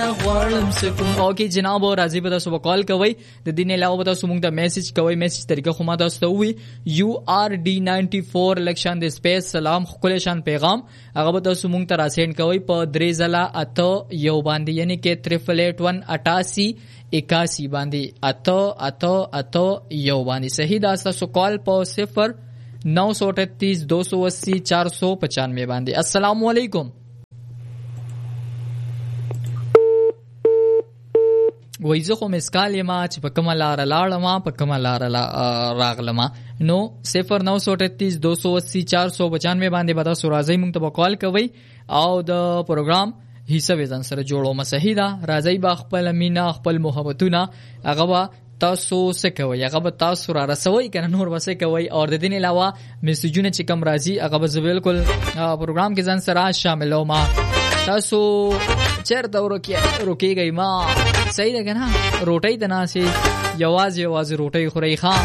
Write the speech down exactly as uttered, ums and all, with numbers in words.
غواړم سکون. اوکې جناب راځي به تاسو کال کوي د دین علاوه به تاسو موږ ته میسج کوي. میسج طریقه خو ما تاسو ته وی یو آر ډي نائنٹی فور لکشان د سپیس سلام خپل شان پیغام هغه به تاسو موږ ته راسند کوي په درې ځله اته یو باندې یعنی کې تریپل ایٹ ون اٹاسی اکاسی باندې اته اته اته یو باندې صحیح دا تاسو کال په صفر نو سو اٹھتیس دو سو اسی چار سو پچانوے باندې. السلام علیکم. وای زه خو مسکال یم چې په کومه لار لاړم په کومه لار راغلم نو صفر نو سو اٹھتیس دو سو اسی چار سو پچانوے باندې به تاسو راځئ موږ ته کال کوئ او د پروګرام حصہ وزن سره جوړو مسحی دا راځي با خپل مینا خپل محبتونه هغه با تاسو سکوي هغه به تاسو را رسوي کنه نور وسه کوي او د دین علاوه میسجونه چې کم راځي هغه به بالکل پروګرام کې ځان سره شاملو ما تاسو چیرته ورکی روکیږئ ما صحیح ده کنه روټي د ناسي یواز یواز روټي خوري ښا